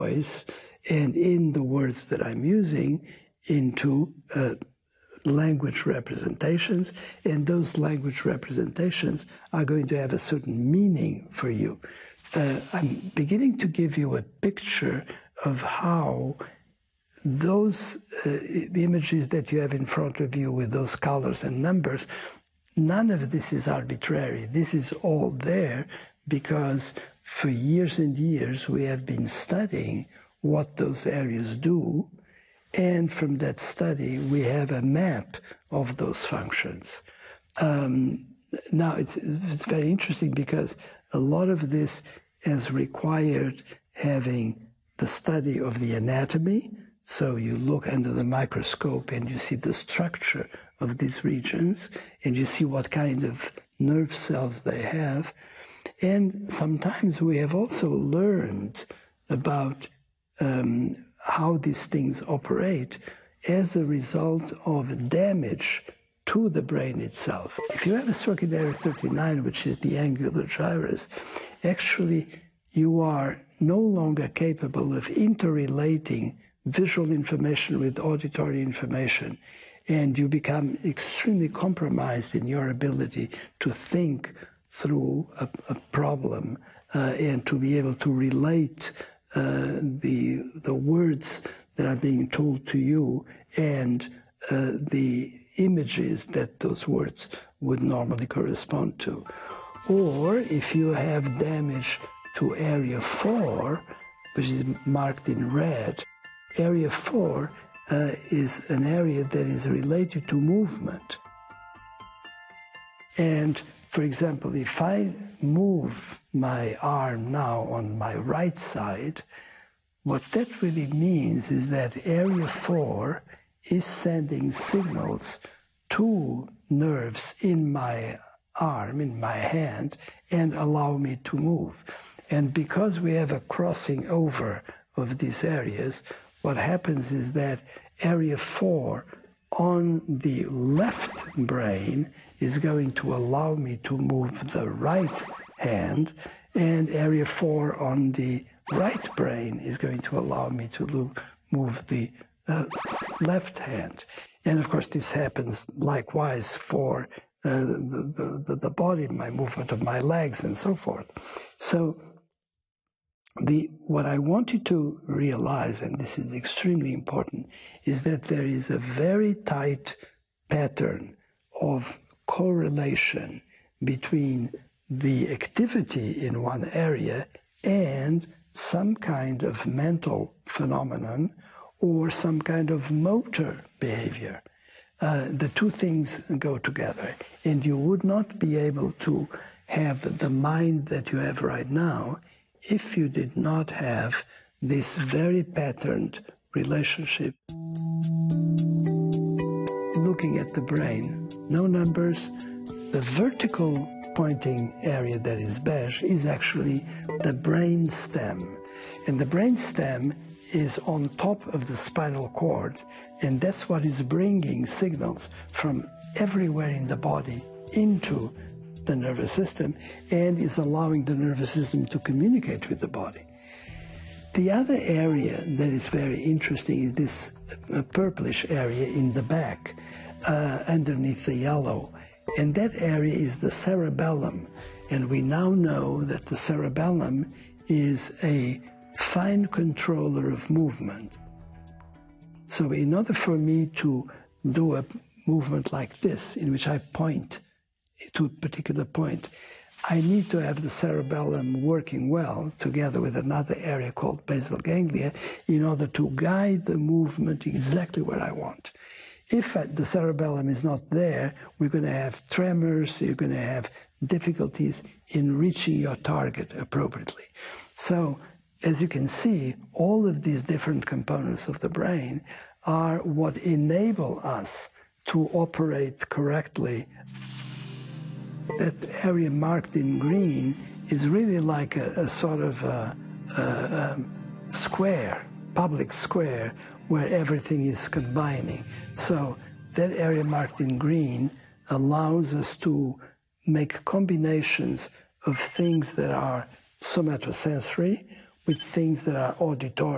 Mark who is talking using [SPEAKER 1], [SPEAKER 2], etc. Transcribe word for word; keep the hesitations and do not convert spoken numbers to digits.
[SPEAKER 1] voice and in the words that I'm using into uh, language representations, and those language representations are going to have a certain meaning for you. Uh, I'm beginning to give you a picture of how those uh, the images that you have in front of you with those colors and numbers, none of this is arbitrary. This is all there because for years and years we have been studying what those areas do, and from that study we have a map of those functions. Um, now it's, it's very interesting because a lot of this has required having the study of the anatomy. So you look under the microscope and you see the structure of these regions and you see what kind of nerve cells they have. And sometimes we have also learned about um, how these things operate as a result of damage to the brain itself. If you have a stroke in area thirty-nine, which is the angular gyrus, actually you are no longer capable of interrelating visual information with auditory information, and you become extremely compromised in your ability to think through a, a problem uh, and to be able to relate uh, the, the words that are being told to you and uh, the images that those words would normally correspond to. Or if you have damage to area four, which is marked in red, area four uh, is an area that is related to movement. And for example, if I move my arm now on my right side, what that really means is that area four is sending signals to nerves in my arm, in my hand, and allow me to move. And because we have a crossing over of these areas, what happens is that area four on the left brain is going to allow me to move the right hand, and area four on the right brain is going to allow me to move the uh, left hand. And of course, this happens likewise for uh, the, the, the body, my movement of my legs and so forth. So The, what I want you to realize, and this is extremely important, is that there is a very tight pattern of correlation between the activity in one area and some kind of mental phenomenon or some kind of motor behavior. Uh, the two things go together, and you would not be able to have the mind that you have right now if you did not have this very patterned relationship. Looking at the brain, no numbers. The vertical pointing area that is beige is actually the brain stem. And the brain stem is on top of the spinal cord, and that's what is bringing signals from everywhere in the body into the nervous system and is allowing the nervous system to communicate with the body. The other area that is very interesting is this uh, purplish area in the back, uh, underneath the yellow, and that area is the cerebellum. And we now know that the cerebellum is a fine controller of movement. So in order for me to do a movement like this, in which I point to a particular point, I need to have the cerebellum working well together with another area called basal ganglia in order to guide the movement exactly where I want. If the cerebellum is not there, we're going to have tremors, you're going to have difficulties in reaching your target appropriately. So, as you can see, all of these different components of the brain are what enable us to operate correctly. That area marked in green is really like a, a sort of a, a, a square, public square, where everything is combining. So that area marked in green allows us to make combinations of things that are somatosensory with things that are auditory.